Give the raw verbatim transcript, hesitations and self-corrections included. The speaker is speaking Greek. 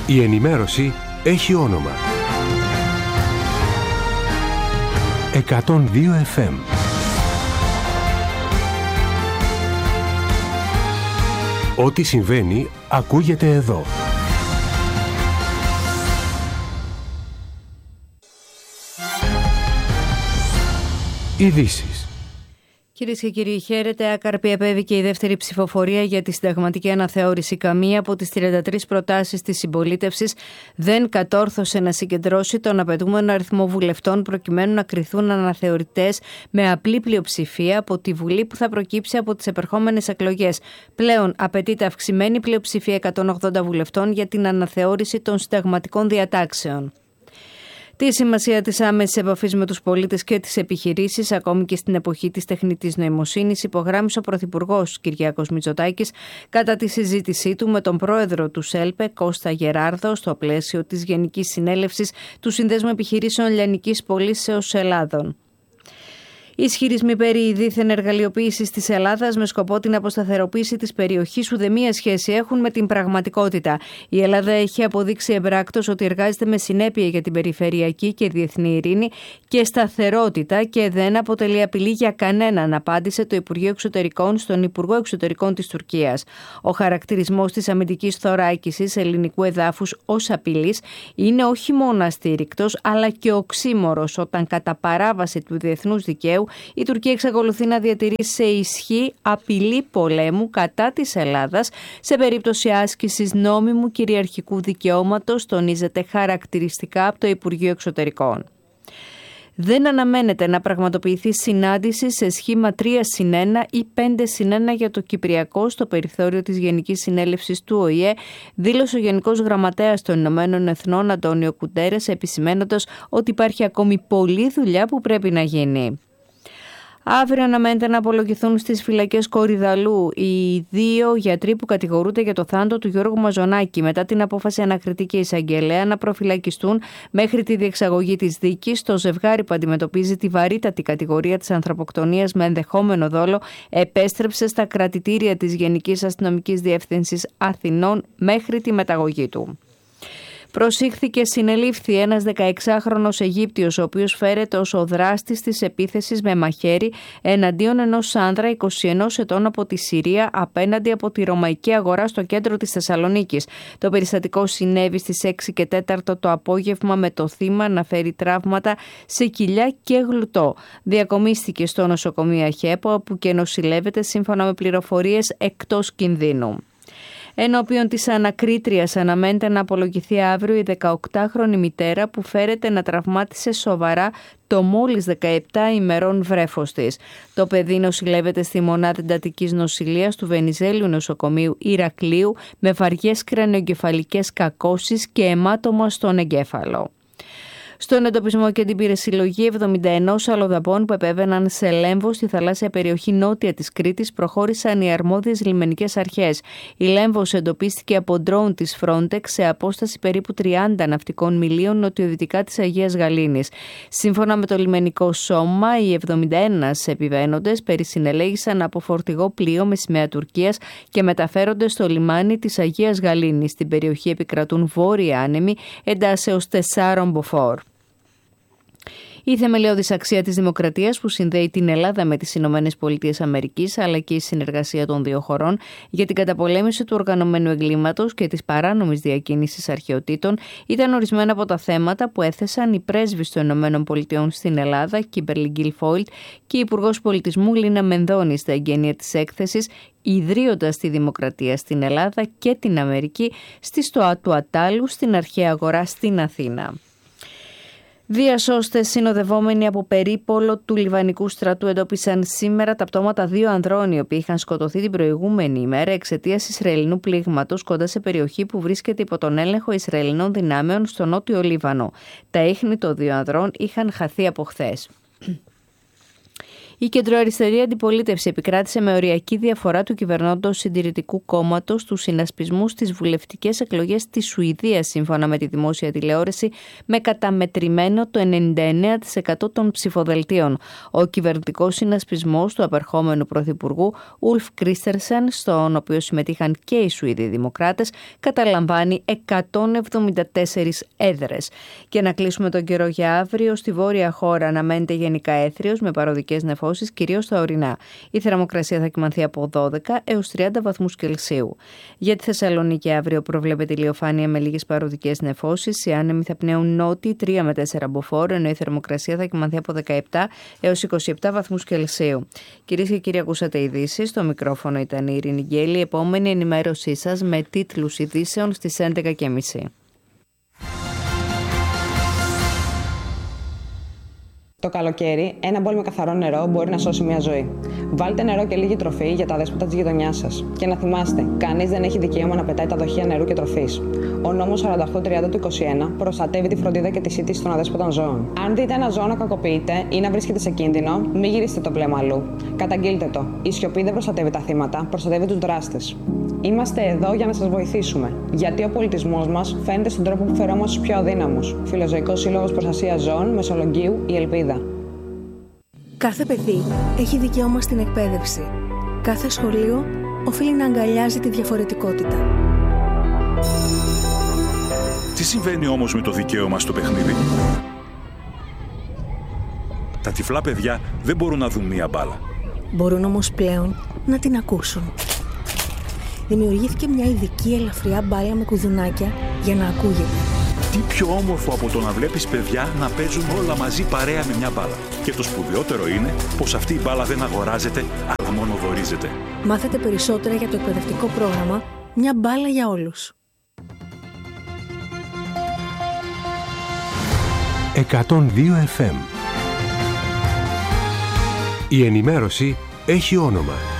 Η ενημέρωση έχει όνομα. εκατόν δύο εφ εμ. Ό,τι συμβαίνει ακούγεται εδώ. Ειδήσεις. Κυρίες και κύριοι, χαίρετε. Άκαρπη επέβηκε η δεύτερη ψηφοφορία για τη συνταγματική αναθεώρηση. Καμία από τις τριάντα τρεις προτάσεις της συμπολίτευσης δεν κατόρθωσε να συγκεντρώσει τον απαιτούμενο αριθμό βουλευτών προκειμένου να κριθούν αναθεωρητές με απλή πλειοψηφία από τη Βουλή που θα προκύψει από τις επερχόμενες εκλογές. Πλέον απαιτείται αυξημένη πλειοψηφία εκατόν ογδόντα βουλευτών για την αναθεώρηση των συνταγματικών διατάξεων. Τη σημασία της άμεσης επαφής με τους πολίτες και τις επιχειρήσεις, ακόμη και στην εποχή της τεχνητής νοημοσύνης, υπογράμμισε ο Πρωθυπουργός Κυριάκος Μητσοτάκης κατά τη συζήτησή του με τον πρόεδρο του ΣΕΛΠΕ, Κώστα Γεράρδο, στο πλαίσιο της Γενικής Συνέλευσης του Συνδέσμου Επιχειρήσεων Λιανικής Πωλήσεως Ελλάδων. Οι ισχυρισμοί περί δίθεν εργαλειοποίησης της Ελλάδας με σκοπό την αποσταθεροποίηση της περιοχής ουδέμια σχέση έχουν με την πραγματικότητα. Η Ελλάδα έχει αποδείξει εμπράκτως ότι εργάζεται με συνέπεια για την περιφερειακή και διεθνή ειρήνη και σταθερότητα και δεν αποτελεί απειλή για κανέναν, απάντησε το Υπουργείο Εξωτερικών στον Υπουργό Εξωτερικών της Τουρκίας. Ο χαρακτηρισμός της αμυντικής θωράκισης ελληνικού εδάφους ως απειλής είναι όχι μόνο αστήρικτος, αλλά και οξύμορος όταν κατά παράβαση του διεθνούς δικαίου η Τουρκία εξακολουθεί να διατηρεί σε ισχύ απειλή πολέμου κατά της Ελλάδας σε περίπτωση άσκησης νόμιμου κυριαρχικού δικαιώματος, τονίζεται χαρακτηριστικά από το Υπουργείο Εξωτερικών. Δεν αναμένεται να πραγματοποιηθεί συνάντηση σε σχήμα τρία συν ένα ή πέντε συν ένα για το Κυπριακό στο περιθώριο της Γενικής Συνέλευσης του Ο Η Ε, δήλωσε ο Γενικός Γραμματέας των Ηνωμένων Εθνών Αντώνιο Κουτέρες, επισημαίνοντας ότι υπάρχει ακόμη πολλή δουλειά που πρέπει να γίνει. Αύριο αναμένεται να απολογηθούν στις φυλακές Κορυδαλού οι δύο γιατροί που κατηγορούνται για το θάνατο του Γιώργου Μαζονάκη μετά την απόφαση ανακριτική εισαγγελέα να προφυλακιστούν μέχρι τη διεξαγωγή της δίκης. Το ζευγάρι που αντιμετωπίζει τη βαρύτατη κατηγορία της ανθρωποκτονίας με ενδεχόμενο δόλο επέστρεψε στα κρατητήρια της Γενικής Αστυνομικής Διεύθυνσης Αθηνών μέχρι τη μεταγωγή του. Προσήχθηκε, συνελήφθη ένας δεκαεξάχρονος Αιγύπτιος, ο οποίος φέρεται ως ο δράστης της επίθεσης με μαχαίρι εναντίον ενός άνδρα είκοσι ενός ετών από τη Συρία απέναντι από τη Ρωμαϊκή Αγορά στο κέντρο της Θεσσαλονίκης. Το περιστατικό συνέβη στις έξι και τέσσερα το απόγευμα με το θύμα να φέρει τραύματα σε κοιλιά και γλουτό. Διακομίστηκε στο νοσοκομείο Αχέπο, όπου και νοσηλεύεται σύμφωνα με πληροφορίες εκτός κινδύνου. Ενώπιον της ανακρίτριας αναμένεται να απολογηθεί αύριο η δεκαοκτάχρονη μητέρα που φέρεται να τραυμάτισε σοβαρά το μόλις δεκαεπτά ημερών βρέφος της. Το παιδί νοσηλεύεται στη μονάδα εντατικής νοσηλείας του Βενιζέλιου Νοσοκομείου Ηρακλείου με βαριές κρανιογκεφαλικές κακώσεις και αιμάτωμα στον εγκέφαλο. Στον εντοπισμό και την πυρεσυλλογή εβδομήντα ένα αλλοδαπών που επέβαιναν σε Λέμβο στη θαλάσσια περιοχή νότια της Κρήτης προχώρησαν οι αρμόδιες λιμενικές αρχές. Η Λέμβος εντοπίστηκε από ντρόουν της Frontex σε απόσταση περίπου τριάντα ναυτικών μιλίων νοτιοδυτικά της Αγίας Γαλήνης. Σύμφωνα με το λιμενικό σώμα, οι εβδομήντα ένα επιβαίνοντες περισυνελέγησαν από φορτηγό πλοίο με σημαία Τουρκίας και μεταφέρονται στο λιμάνι της Αγίας Γαλήνης. Στην περιοχή επικρατούν βόρεια άνεμοι εντάσσεως τεσσάρων μποφόρ. Η θεμελιώδης αξία της δημοκρατίας που συνδέει την Ελλάδα με τις Ηνωμένες Πολιτείες Αμερικής, αλλά και η συνεργασία των δύο χωρών για την καταπολέμηση του οργανωμένου εγκλήματος και της παράνομης διακίνησης αρχαιοτήτων ήταν ορισμένα από τα θέματα που έθεσαν οι πρέσβεις των Ηνωμένων Πολιτειών στην Ελλάδα, Κίμπερλι Γκίλφοιλτ, και η Υπουργός Πολιτισμού Λίνα Μενδώνη στα εγγένεια της έκθεσης, ιδρύοντας τη δημοκρατία στην Ελλάδα και την Αμερική στη Στοά του Ατάλου, στην αρχαία αγορά στην Αθήνα. Διασώστες συνοδευόμενοι από περίπολο του Λιβανικού στρατού εντόπισαν σήμερα τα πτώματα δύο ανδρών οι οποίοι είχαν σκοτωθεί την προηγούμενη ημέρα εξαιτίας Ισραηλινού πλήγματος κοντά σε περιοχή που βρίσκεται υπό τον έλεγχο Ισραηλινών δυνάμεων στο νότιο Λίβανο. Τα ίχνη των δύο ανδρών είχαν χαθεί από χθες. Η κεντροαριστερή αντιπολίτευση επικράτησε με οριακή διαφορά του κυβερνώντος Συντηρητικού Κόμματος στους συνασπισμούς στις βουλευτικές εκλογές της Σουηδίας, σύμφωνα με τη δημόσια τηλεόραση, με καταμετρημένο το ενενήντα εννέα τοις εκατό των ψηφοδελτίων. Ο κυβερνητικός συνασπισμός του απερχόμενου πρωθυπουργού Ουλφ Κρίστερσεν, στον οποίο συμμετείχαν και οι Σουηδοί Δημοκράτες, καταλαμβάνει εκατόν εβδομήντα τέσσερις έδρες. Και να κλείσουμε τον καιρό για αύριο. Στη βόρεια χώρα αναμένεται γενικά έθριος με παροδικές νεφώσεις, κυρίως στα ορεινά. Η θερμοκρασία θα κυμανθεί από δώδεκα έως τριάντα βαθμούς Κελσίου. Για τη Θεσσαλονίκη αύριο προβλέπεται ηλιοφάνεια με λίγες παροδικές νεφώσεις. Οι άνεμοι θα πνέουν νότιοι τρία με τέσσερα μποφόρ, ενώ η θερμοκρασία θα κυμανθεί από δεκαεπτά έως είκοσι επτά βαθμούς Κελσίου. Κυρίες και κύριοι, ακούσατε ειδήσεις. Στο μικρόφωνο ήταν η Ειρήνη Γκέλη. Η επόμενη ενημέρωσή σας με τίτλους ειδήσεων στις έντεκα και μισή. Το καλοκαίρι, ένα μπολ με καθαρό νερό μπορεί να σώσει μια ζωή. Βάλτε νερό και λίγη τροφή για τα δέσποτα της γειτονιάς σας. Και να θυμάστε, κανείς δεν έχει δικαίωμα να πετάει τα δοχεία νερού και τροφής. Ο νόμος σαράντα οκτώ τριάντα του είκοσι ένα προστατεύει τη φροντίδα και τη σύντηση των αδέσποτων ζώων. Αν δείτε ένα ζώο να κακοποιείται ή να βρίσκεται σε κίνδυνο, μην γυρίσετε το βλέμμα αλλού. Καταγγείλτε το. Η σιωπή δεν προστατεύει τα θύματα, προστατεύει τους δράστες. Είμαστε εδώ για να σας βοηθήσουμε. Γιατί ο πολιτισμός μας φαίνεται στον τρόπο που φερόμαστε στους πιο αδύναμους. Φιλοζωικός Σύλλογος Προστασίας Ζώων Μεσολογγίου, η Ελπίδα. Κάθε παιδί έχει δικαίωμα στην εκπαίδευση. Κάθε σχολείο οφείλει να αγκαλιάζει τη διαφορετικότητα. Τι συμβαίνει όμως με το δικαίωμα στο παιχνίδι? Τα τυφλά παιδιά δεν μπορούν να δουν μία μπάλα. Μπορούν όμως πλέον να την ακούσουν. Δημιουργήθηκε μια ειδική ελαφριά μπάλα με κουδουνάκια για να ακούγεται. Τι πιο όμορφο από το να βλέπεις παιδιά να παίζουν όλα μαζί παρέα με μια μπάλα. Και το σπουδαιότερο είναι πως αυτή η μπάλα δεν αγοράζεται, αλλά μόνο δωρίζεται. Μάθετε περισσότερα για το εκπαιδευτικό πρόγραμμα «Μια μπάλα για όλους». εκατόν δύο εφ εμ. Η ενημέρωση έχει όνομα.